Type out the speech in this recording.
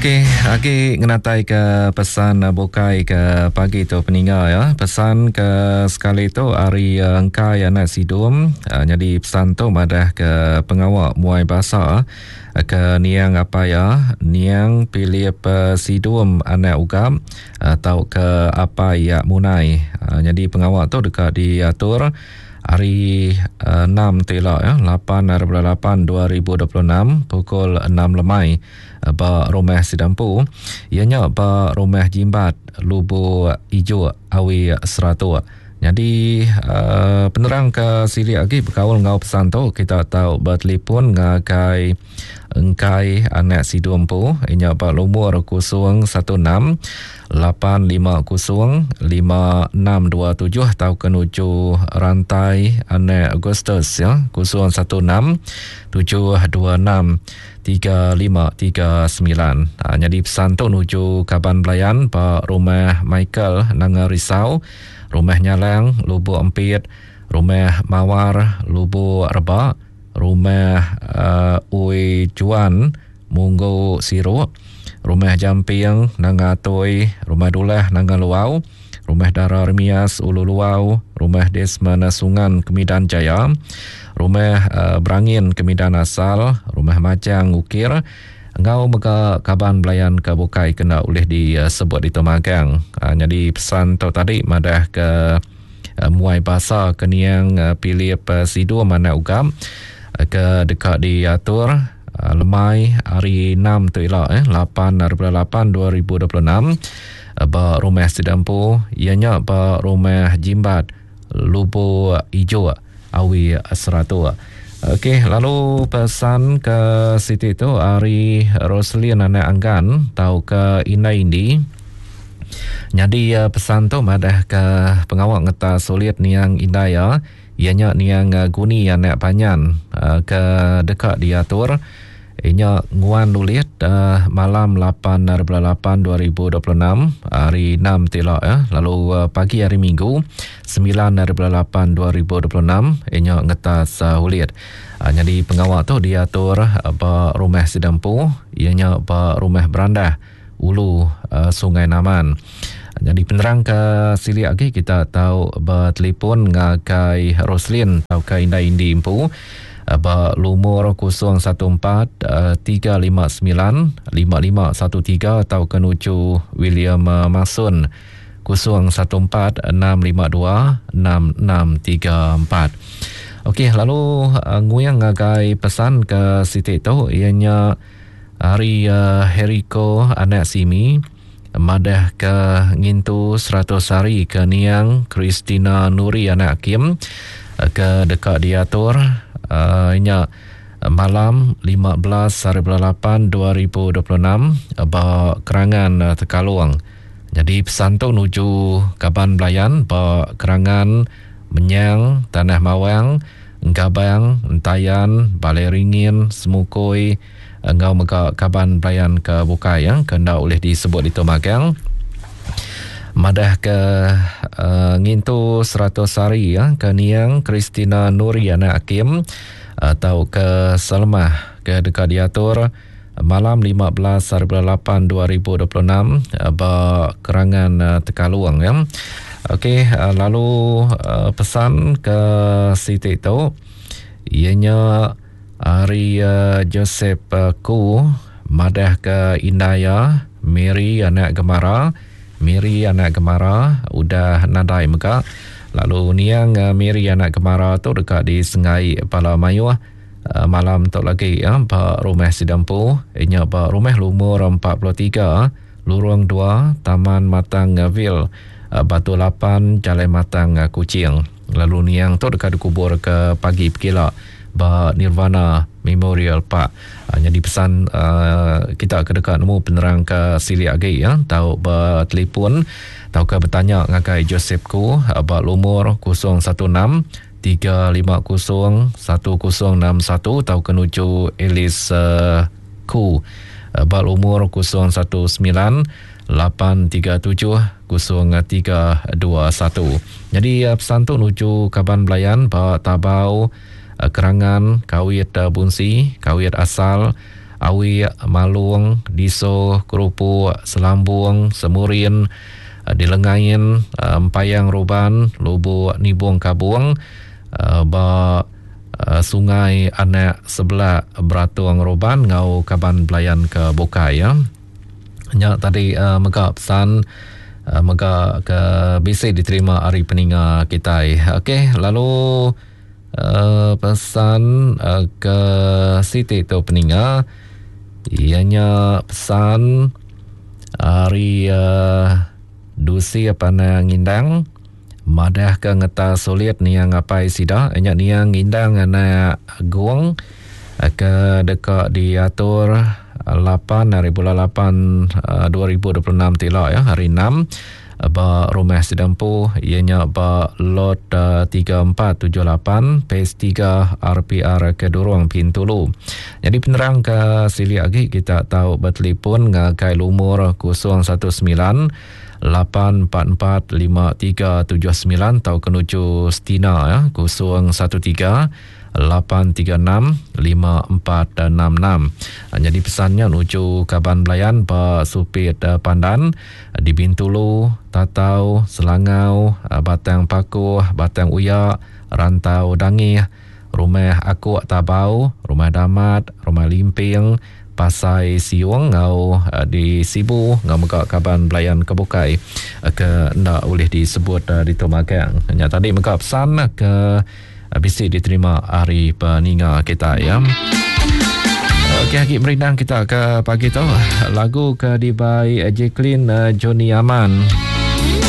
Okey, lagi ngenatai ke pesan bukai ke pagi tu peninggal ya. Pesan ke sekali tu hari engkai anak sidum. Jadi pesan tu madah ke pengawak muai bahasa ke niang apa ya, niang pilih sidum anak ugam atau ke apa ya munai. Jadi pengawak tu dekat diatur hari 6 telak ya, 8/8/2026 pukul 6 lemai ba rumah Sidampu, ianya ba rumah Jimbat Lubu Ijo Awi Seratu. Jadi penerang ke sili lagi berkawal ngau pesan tu kita tahu bertelefon ngakai engkai anak Sidampu, ianya ba lumur 016 8505627 tahu kenuju rantai anak Agustus ya, 016 726 3539. Jadi pesan tu nuju Kaban Belayan pa rumah Michael Nanga Risau, rumah Nyalang Lubu Empit, rumah Mawar Lubu Rebak, rumah Ui Juan Munggu Siru, rumah Jampiang Nanga Toy, rumah Dulah Nanga Luau, rumah Dara Remias Ulu Luau, rumah Desmana Sungan Kemidan Jaya, rumah Berangin Kemidan Asal, rumah Macang Ukir. Engau mega Kaban Belayan ke Bukai kena oleh disebut di Tomagang. Jadi pesan tu tadi madah ke muai bahasa keniang pilih sidu mana ugam ke dekat diatur lemai hari 6 tu elak 8/8/2026 ba rumah Sidampu, ianya ba rumah Jimbat Lubu Ijo Awi Seratu. Okey, lalu pesan ke Siti tu hari Roslin anak Anggan tahu ke Inai Indi. Jadi pesan tu madah ke pengawak ngeta sulit niang Indaya, ianya niang Guni anak Panyan ke dekat diatur. Inya nguan lulit malam 8/8/2026 hari 6 telak ya. Lalu pagi hari Minggu 9/8/2026 inya ngetas hulit. Jadi pengawak tu diatur apa rumah Sidampu, ianya apa rumah Berandah Ulu Sungai Naman. Jadi penerang ke sili lagi kita tahu bertelefon ngakai Roslin tahu ke Indah Indi Impu ba lumur 014-359-5513 atau kenuju William Masun 014-652-6634. Okey, lalu nguyang ngagai pesan ke Siti tu ianya hari Heriko anak Simi madah ke ngintu 100 hari ke niang Christina Nuri anak Kim ke dekat diatur inya malam 15/8/2026 ba Kerangan Tekaluang. Jadi pesan tu nuju Kaban Belayan ba Kerangan Menyang Tanah Mawang Ngabang Entayan Balai Ringin Semukui engau mega Kaban Belayan ke Bukai yang kena oleh disebut di Tomagang. Madah ke ngintu 100 hari ya ke niang Christina Nuri anak Hakim atau ke Salmah ke dekat diatur malam 15/8/2026 ba Kerangan Tekaluang ya. Okey, lalu pesan ke Siti tu ianya hari Joseph Ku madah ke Indaya Mary anak Gemara udah nadai mega. Lalu niang Mary anak Gemara tu dekat di Sengai Pala Mayuh malam tu lagi ya ba rumah Sidampu, inya ba rumah lumur 43 lorong 2 Taman Matang Ville Batu 8 Jalan Matang Kuching. Lalu niang tu dekat dikubur ke pagi pekila ba Nirvana Memorial Park. Jadi pesan kita ke dekat nemu penerang ke sili lagi ya tahu ba telefon tahu ke bertanya ngakai Joseph Ku ba lumur 016-350-1061 tahu kenuju Elis Ku ba lumur 019-837-0321. Jadi pesan tu nuju Kaban Belayan ba Tabau Kerangan, Kawit Bunsi, Kawit Asal, Awi, Malung, Diso, Kerupu, Selambung, Semurin, Dilengayin, Empayang Roban, Lubu Nibung Kabuang, Sungai Anak Sebelah Beratuang Roban, Ngau Kaban Belayan ke Bokai ya. Tadi mega pesan mega ke BC diterima hari peninga kita. Okey, lalu pesan ke Siti tu peninga, ianya pesan hari Dusi apa na ngindang madah ke ngeta sulit ni yang ngapai sida enyak ni yang ngindang ana guang ke dekat diatur 8 hari bulan 8 2026 tilak ya, hari 6 ba rumah sedempu ianya ba lot 3478 phase 3 RPR Kedurung Pintulu. Jadi penerang ke sili lagi kita tahu bertelefon ngakai lumur 019 8445379 atau kenuju Stina ya 013-836-5466. Jadi pesannya nuju Kaban Belayan Pak Supit Pandan di Bintulu, Tatau, Selangau, Batang Pakuh, Batang Uyak, Rantau Dangi, Rumah Aku Tabau, Rumah Damat, Rumah Limping, Pasai Siung ngau di Sibu ngau mega Kaban Belayan Kebukai ke ndak boleh disebut di Tomakang. Hanya tadi mega pesan ke BC diterima hari peninga kita ya. Okey, hakik merindang kita ke pagi tu lagu ke dibai Jacqueline Johnny Aman.